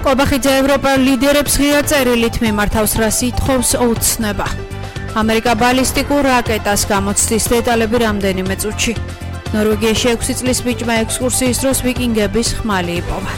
ყვაბახიძე ევროპელ ლიდერებს ღია წერილით მიმართავს, რას ითხოვს ოცნება. ამერიკა ბალისტიკურ რაკეტას გამოცდის დეტალები რამდენიმე წუთში. ნორვეგიაში 6 წლის ბიჭმა ექსკურსიის დროს ვიკინგების ხმალი იპოვა.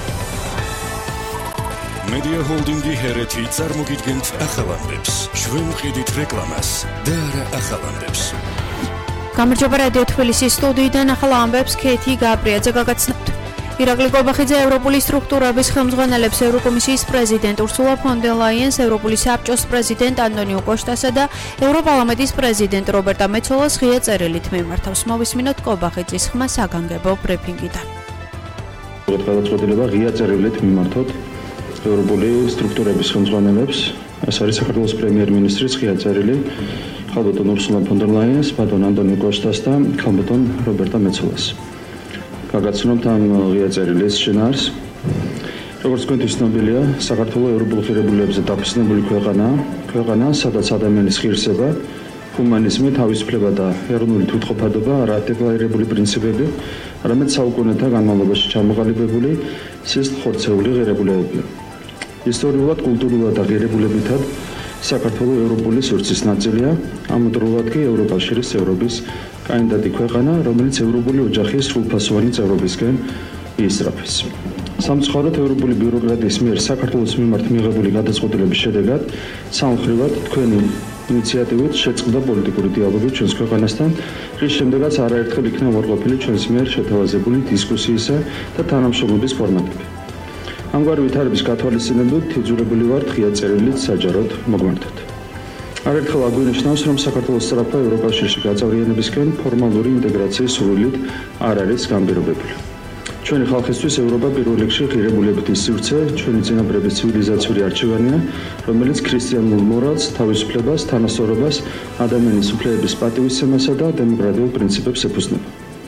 Media Holding-ი ჰერეთი წარმოგიდგენთ ახალანდებს. ჩვენ ვყიდით რეკლამას და არა ახალანდებს. გამარჯობა რადიო თბილისის სტუდიიდან ახალ ამბებს ქეთი გაბრიაძე გაგაცნობთ. ირაკლი კვებახიძე ევროპული სტრუქტურების ხელმძღვანელებს ევროკომისიის პრეზიდენტ ურსულა ფონ დერ ლაიენს, ევროპული საბჭოს პრეზიდენტ ანტონიო კოშტასა და ევროპარლამენტის პრეზიდენტ რობერტა მეცოლას ღია წერილით მიმართავს. მოვისმინოთ კვებახიძის ხმა საგანგებო ბრიფინგიდან. გადაწყვეტილება ღია წერილით მიმართოთ ევროპული სტრუქტურების ხელმძღვანელებს. ეს არის საქართველოს პრემიერ-მინისტრის ღია წერილი ხალბატონ ურსულა ფონ დერ ლაიენს, ბატონ ანტონიო კოშტას და ხალბატონ რობერტა მეცოლას. გაგაცნობთ ამ ღია წერილის შინაარს. როგორც თქვენთვის ცნობილია, საქართველო ევროპულ ღირებულებებზე დაფუძნებული ქვეყანა, სადაც ადამიანის ღირსება, ჰუმანიზმი, თავისუფლება და ეროვნული თვითყოფადობა არა დეკლარირებული პრინციპები, არამედ საუკუნეთა განმავლობაში ჩამოყალიბებული სისხლხორცეული ღირებულებებია. ისტორიულად, კულტურულად და ღირებულებითად საქართველო ევროპული სივრცის ნაწილია, ამავდროულად კი ევროკავშირის წევრობის კანდიდატი ქვეყანა, რომელიც ევროპული ოჯახის სრულფასოვანი წევრობისკენ იისწრაფის. სამწუხაროდ, ევროპული ბიუროკრატიის მიერ საქართველოს მიმართ მიღებული გადაწყვეტილების შედეგად, სამხრივად თქვენი ინიციატივით შეწყდა პოლიტიკური დიალოგი ჩვენს ქვეყანასთან, რის შემდეგაც არაერთხელ იქნა უარყოფილი ჩვენს მიერ შეთავაზებული დისკუსიისა და თანამშრომლობის ფორმატები. ამგვარი ვითარების გათვალისწინებით იძულებული ვართ ღია წერილით საჯაროდ მოგმართოთ. არაერთხელ აგვინიშნავს, რომ საქართველოს სწრაფა ევროკავშირში გაწევრიანებისკენ ფორმალური ინტეგრაციის სურვილით არ არის განპირობებული. ჩვენი ხალხისთვის ევროპა პირველ რიგში ღირებულებითი სივრცე, ჩვენი წინაპრების ცივილიზაციური არჩევანია, რომელიც ქრისტიანულ მორალს, თავისუფლებას, თანასწორობას, ადამიანის უფლებების პატივისცემასა და დემოკრატიულ პრინციპებს ეფუძნება.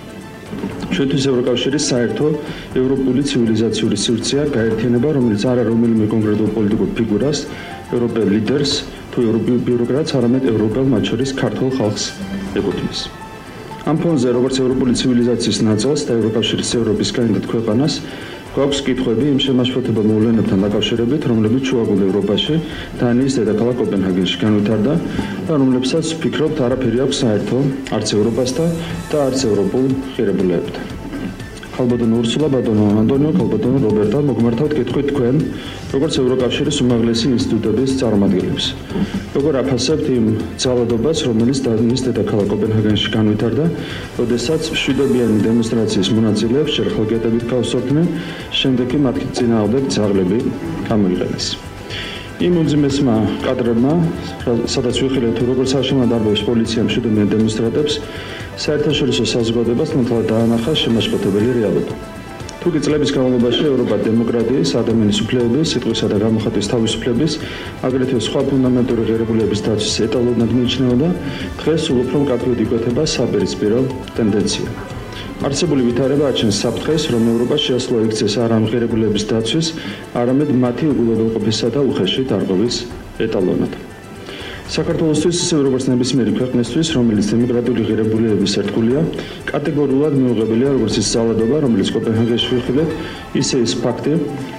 ჩვენთვის ევროკავშირის საერთო ევროპული ცივილიზაციური სივრცეა გაერთიანება, რომელიც არა რომელიმე კონკრეტულ პოლიტიკურ ფიგურას, ევროპელ ლიდერს თუ ევროპულ ბიუროკრატს, არამედ ევროპელ, მათ შორის ქართულ ხალხს ეკუთვნის. ამ ფონზე, როგორც ევროპული ცივილიზაციის ნაწილს და ევროკავშირის წევრობის კანდიდატ ქვეყანას, გვაქვს კითხვები იმ შემაშფოთებელ მოვლენებთან დაკავშირებით, რომლებიც შუაგულ ევროპაში, დანიის დედაქალაქ კოპენჰაგენში განვითარდა და რომლებსაც ვფიქრობთ არაფერი აქვს საერთო არც ევროპასთან და არც ევროპულ ღირებულებებთან. ხალბატონ ურსულა, ბატონ ანტონიო, ხალბატონ რობერტა, მოგმართავთ კითხვით თქვენ, როგორც ევროკავშირის უმაღლესი ინსტიტუტების წარმომადგენლებს. როგორ აფასებთ იმ ძალადობას, რომელიც დანიის დედაქალაქ კოპენჰაგენში განვითარდა, როდესაც მშვიდობიანი დემონსტრაციის მონაწილეებს ჯერ ხალხკეტებით გაუსწორდნენ, შემდეგ კი მათ წინააღმდეგ ძაღლები გამოიყენეს. იმ უმძიმესმა კადრებმა, სადაც ვიხილეთ, როგორც საშინლად არბობს პოლიცია მშვიდობიან დემონსტრანტებს, საერთაშორისო საზოგადოებას ნათლად დაანახა შემაშფოთებელი რეალობა. თუკი წლების განმავლობაში ევროპა დემოკრატიის, ადამიანის უფლებების, სიტყვისა და გამოხატვის თავისუფლების, აგრეთვე სხვა ფუნდამენტური ღირებულებების დაცვის ეტალონად მიიჩნეოდა, დღეს სულ უფრო მკაფიოდ იკვეთება საპირისპირო ტენდენცია. არსებული ვითარება აჩენს საფრთხეს, რომ ევროპა შეასრულა იქცეს არა ამ ღირებულებების დაცვის, არამედ მათი უგულოდნყოფისა და უხეში დარღვევის ეტალონად. საქართველოსთვის, ისევე როგორც ნებისმიერი ქვეყნისთვის, რომელიც დემოკრატიული ღირებულებების ერთგულია, კატეგორიულად მიუღებელია როგორც ის ძალადობა, რომელიც კოპენჰაგენში ვიხილეთ, ისე ის ფაქტი,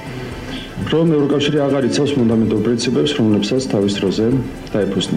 რომ ევროკავშირი აღარ იცავს ფუნდამენტურ პრინციპებს, რომლებსაც თავის დროზე დაეფუძნა.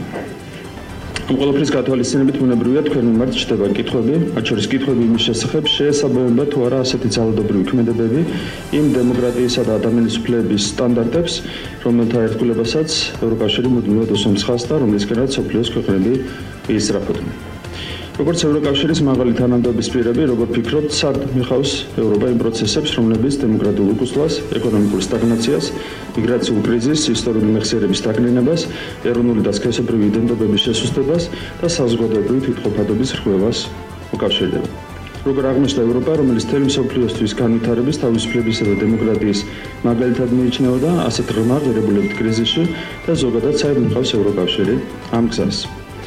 ამ ყველაფრის გათვალისწინებით ბუნებრივია თქვენ მიმართ ჩნდება კითხვები, მათ შორის კითხვები იმის შესახებ, შეესაბამება თუ არა ასეთი ძალადობრივი ქმედებები იმ დემოკრატიისა და ადამიანის უფლებების სტანდარტებს, რომელთა ერთგულებასაც ევროკავშირი მუდმივად უსამცხას და რომლისკენაც მსოფლიოს ქვეყნები იისწრაფოდნენ. როგორც ევროკავშირის მაღალი თანამდებობის პირები, როგორ ფიქრობთ, სად მიხავს ევროპა იმ პროცესებს, რომლებიც დემოკრატიულ უკუსლას, ეკონომიკურ სტაგნაციას, მიგრაციულ კრიზისს, ისტორიული მეხსიერების დაკნინებას, ეროვნული და სქესობრივი იდენტობების შესუსტებას და საზოგადოებრივი თვითყოფადობის რღვევას უკავშირდება. როგორ აღმოჩნდა ევროპა, რომელიც მთელი მსოფლიოსთვის განვითარების, თავისუფლებისა და დემოკრატიის მაგალითად მიიჩნეოდა, ასეთ ღრმა ღირებულებით კრიზისში და ზოგადად საერთოდ მიხავს ევროკავშირი ამ გზას.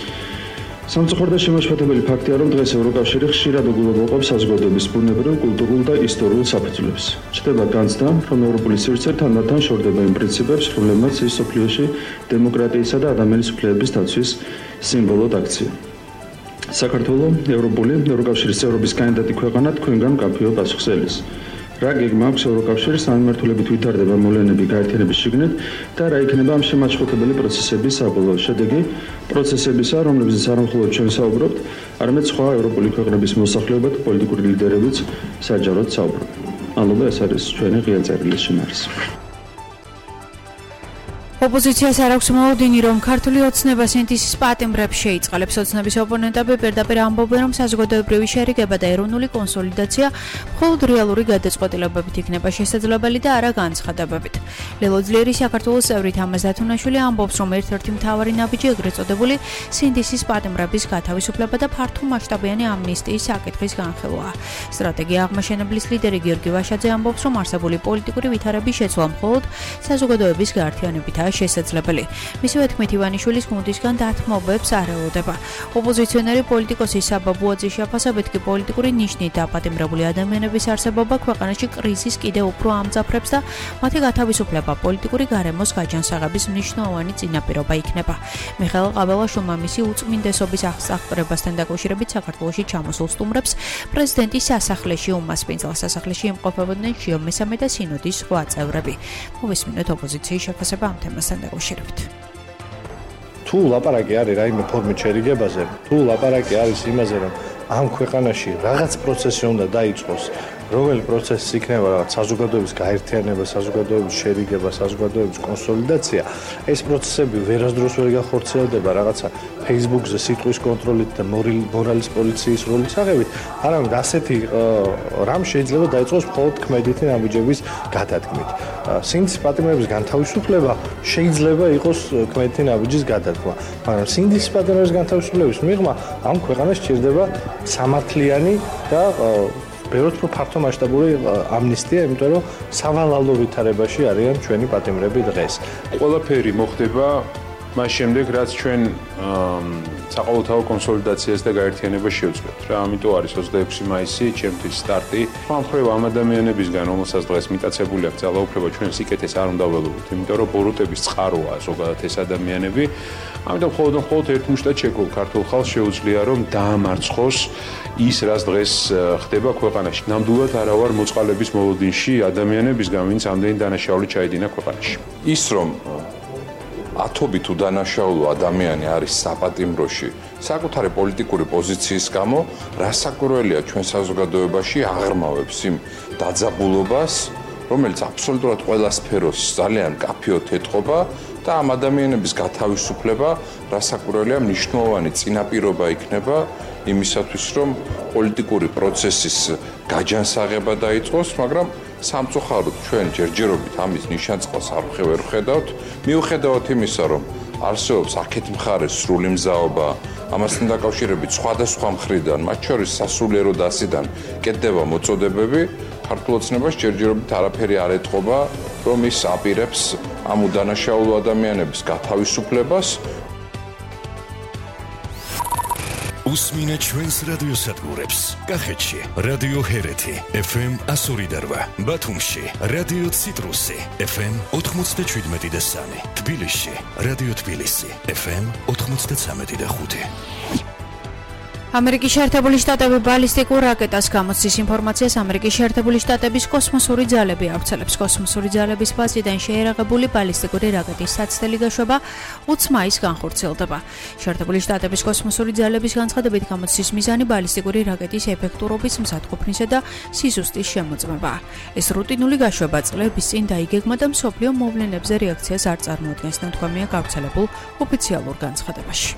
სამწუხაროდ და შემაშფოთებელი ფაქტია, რომ დღეს ევროკავშირი ხშირად უგულოდნყოფს საზოგადოების ბუნებრივ, კულტურულ და ისტორიულ საფუძვლებს. ჩნდება განცდა, რომ ევროპული სივრცე თანდათან შორდება იმ პრინციპებს, რომლებმაც ის მსოფლიოში დემოკრატიისა და ადამიანის უფლებების დაცვის სიმბოლოდ აქცია. საქართველო ევროკავშირის წევრობის კანდიდატი ქვეყანა თქვენგან მკაფიო პასუხს ელის. რა გეგმა აქვს ევროკავშირის სამმართველობით ვითარდება მოვლენები გაერთიანების შიგნით და რა იქნება ამ შემაჩხუტებელი პროცესების საბოლოო შედეგი პროცესებისა, რომლებზეც არ მხოლოდ ჩვენ საუბრობთ, არამედ სხვა ევროპული ქვეყნების მოსახლეობა და პოლიტიკური ლიდერებიც საჯაროდ საუბრობენ. მადლობა, ეს არის ჩვენი ღია წერილის შინაარსი. ოპოზიციას არ აქვს მოლოდინი, რომ ქართული ოცნება სინთეზის პატიმრებს შეიწყალებს. ოცნების ოპონენტები პირდაპირ ამბობენ, რომ საზოგადოებრივი შერიგება და ეროვნული კონსოლიდაცია მხოლოდ რეალური გადაწყვეტილებებით იქნება შესაძლებელი და არა განცხადებებით. ლელო ძლიერი საქართველოს წევრი თამაზ დათუნაშვილი ამბობს, რომ ერთ-ერთი მთავარი ნაბიჯი ეგრეთ წოდებული სინთეზის პატიმრების გათავისუფლება და ფართომასშტაბიანი ამნისტიის საკითხის განხილვაა. სტრატეგია აღმაშენებლის ლიდერი გიორგი ვაშაძე ამბობს, რომ არსებული პოლიტიკური ვითარების შეცვლა მხოლოდ საზოგადოების გაერთიანებითაა შესაძლებელი. მისივე თქმით, ივანიშვილის გუნდისგან დათმობებს არ ელოდება. ოპოზიციონერი პოლიტიკოსი საბა ბუაძის შეფასებით კი პოლიტიკური ნიშნით დაპატიმრებული ადამიანების არსებობა ქვეყანაში კრიზისს კიდევ უფრო ამძაფრებს და მათი გათავისუფლება პოლიტიკური გარემოს გაჯანსაღების მნიშვნელოვანი წინაპირობა იქნება. მიხეილ ყაბელაშვილმა მისი უწმინდესობის აღსაყრებასთან დაკავშირებით საქართველოში ჩამოსულ სტუმრებს პრეზიდენტის სასახლეში უმასპინძლა. სასახლეში იმყოფებოდნენ შიო მესამე და სინოდის სხვა წევრები. მოვისმინოთ ოპოზიციის შეფასება ამ თემასთან დაკავშირებით. თუ ლაპარაკი არის რაიმე ფორმით შერიგებაზე, თუ ლაპარაკი არის იმაზე, რომ ამ ქვეყანაში რაღაც პროცესი უნდა დაიწყოს, რომელი პროცესი იქნება რაღაც საზოგადოების გაერთიანება, საზოგადოების შერიგება, საზოგადოების კონსოლიდაცია, ეს პროცესები ვერასდროს ვერ გახორციელდება რაღაცა Facebook-ზე სიტყვის კონტროლით და მორალის პოლიციის როლის აღებით, არამედ ასეთი რამ შეიძლება დაიწყოს მხოლოდ ქმედითი ნაბიჯების გადადგმით. სინთეზის პატიმრების განთავისუფლება შეიძლება იყოს ქმედითი ნაბიჯის გადადგმა, მაგრამ სინთეზის პატიმრების განთავისუფლების მიღმა ამ ქვეყანას სჭირდება სამართლიანი და ბევრად უფრო ფართომასშტაბური ამნისტია, იმიტომ რომ სავალალო ვითარებაში არიან ჩვენი პატიმრები დღეს. ყველაფერი მოხდება მას შემდეგ, რაც ჩვენ საყოველთაო კონსოლიდაციას და გაერთიანებას შევწყვეტ. რა, ამიტომ არის 26 მაისი ჩემთვის სტარტი. ამ მხრივ ამ ადამიანებისგან, რომელსაც დღეს მიტაცებული აქვს ძალაუფლება, ჩვენ სიკეთეს არ უნდა ველოდოთ, იმიტომ რომ ბოროტების წყაროა ზოგადად ეს ადამიანები. ამიტომ მხოლოდ ერთ მუშტად შეგვიძლია ქართულ ხალხს შეუძლია რომ დაამარცხოს ის, რაც დღეს ხდება ქვეყანაში. ნამდვილად არა ვარ მოწყალების მოლოდინში ადამიანებისგან, ვინც ამდენი დანაშაული ჩაიდინა ქვეყანაში. ის რომ ათობით უდანაშაულო ადამიანი არის საპატიმროში საკუთარი პოლიტიკური პოზიციის გამო, რასაკვირველია ჩვენ საზოგადოებაში აღრმავებს იმ დაძაბულობას, რომელიც აბსოლუტურად ყველა სფეროს ძალიან კაფეოდ ეთყობა და ამ ადამიანების გათავისუფლება რასაკვირველია მნიშვნელოვანი წინაპირობა იქნება იმისათვის, რომ პოლიტიკური პროცესის გაჯანსაღება დაიწყოს, მაგრამ სამწუხაროდ ჩვენ ჯერჯერობით ამის ნიშანწყალს არ ვხედავთ. მიუხედავად იმისა, რომ არსებობს აქეთ მხარეს სრული მზაობა, ამასთან დაკავშირებით სხვადასხვა მხრიდან, მათ შორის სასულიერო დასიდან კეთდება მოწოდებები, ქართულ ოცნებას ჯერჯერობით არაფერი არ ეთყობა, რომ ის აპირებს ამ უდანაშაულო ადამიანების გათავისუფლებას. უსმინე ჩვენს რადიოსადგურებს. კახეთში რადიო ჰერეთი FM 102.8, ბათუმში რადიო ციტრუსი FM 97.3, თბილისში რადიო თბილისი FM 93.5. ამერიკის შეერთებული შტატები ბალისტიკურ რაკეტას გამოცდის ინფორმაციას ამერიკის შეერთებული შტატების კოსმოსური ძალები ავრცელებს. კოსმოსური ძალების ბაზიდან შეერაღებული ბალისტიკური რაკეტის საცდელი გაშვება 20 მაისს განხორციელდება. შეერთებული შტატების კოსმოსური ძალების განცხადებით გამოცდის მიზანი ბალისტიკური რაკეტის ეფექტურობის მზადყოფნისა და სიზუსტის შემოწმებაა. ეს რუტინული გაშვება წლების წინ დაიგეგმა და მსოფლიო მოვლენებზე რეაქციას არ წარმოადგენს, ნათქვამია გავრცელებულ ოფიციალურ განცხადებაში.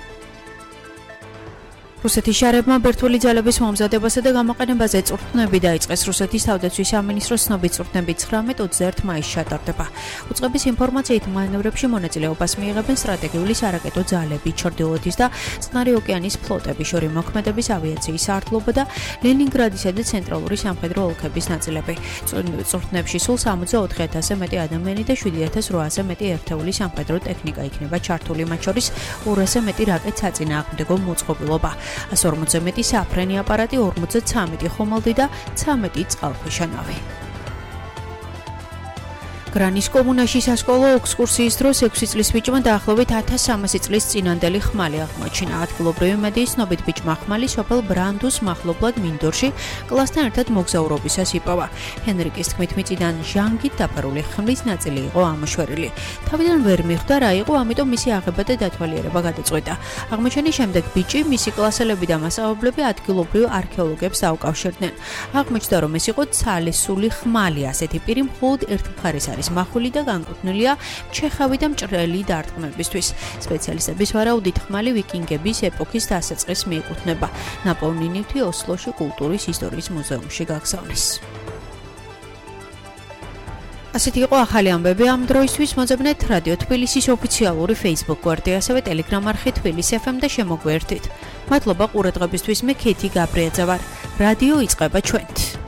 რუსეთის შარებმა ბირთვული ძალების მომზადებასა და გამოყენებაზე წვრთნები დაიწყეს. რუსეთის თავდაცვის სამინისტროს ცნობით წვრთნები 19-21 მაისს ჩატარდება. უწყების ინფორმაციით მანევრებში მონაწილეობას მიიღებენ სტრატეგიული სარაკეტო ძალები, ჩრდილოეთის და წყნარი ოკეანის ფლოტები, შორი მოქმედების ავიაციის სარდლობა და ლენინგრადისა და ცენტრალური სამხედრო ოლქების ნაწილები. წვრთნებში სულ 64,000-ზე მეტი ადამიანი და 7,800-ზე მეტი ერთეული სამხედრო ტექნიკა იქნება ჩართული, მათ შორის 200-ზე მეტი რაკეტ საწინააღმდეგო მოწყობილობა. 140-ზე მეტი საფრენი აპარატი, 43 ხომალდი და 13 წყალქვეშა ნავი. გრანის კომუნაში სასკოლო ექსკურსიის დროს 6 წლის ბიჭმა დაახლოებით 1300 წლის წინანდელი ხმალი აღმოაჩინა. ადგილობრივი მედიის ცნობით ბიჭმა ხმალი სოფელ ბრანდუს მახლობლად მინდორში კლასთან ერთად მოგზაურობისას იპოვა. ჰენრიკის თქმით, მიწიდან ჟანგით დაფარული ხმლის ნაწილი იყო ამოშვერილი. თავიდან ვერ მიხვდა რა იყო, ამიტომ მისი აღება და დათვალიერება გადაწყვეტა. აღმოჩენის შემდეგ ბიჭი, მისი კლასელები და მასწავლებლები ადგილობრივ არქეოლოგებს დაუკავშირდნენ. აღმოჩნდა, რომ ეს იყო ცალესული ხმალი, ასეთი პირი მხოლოდ ერთ მხარეს არის מחული და განკუთვნილია ჩეხავი და მჭრელი დარტყმებისთვის. სპეციალისტების ვარაუდით ხმალი ვიკინგების ეპოქის დასაწყისს მიეკუთვნება. ნაპოვნი ნივთი ოსლოში კულტურის ისტორიის მუზეუმში გაგზავნეს. ასეთი იყო ახალი ამბები ამ დროისთვის. მოძებნეთ რადიო თბილისის ოფიციალური Facebook გვერდი, ასევე Telegram არხი თბილისი FM და შემოგვერთით. მადლობა ყურადღებისთვის. მე ქეთი გაბრიაძე ვარ. რადიო იწყება ჩვენთ.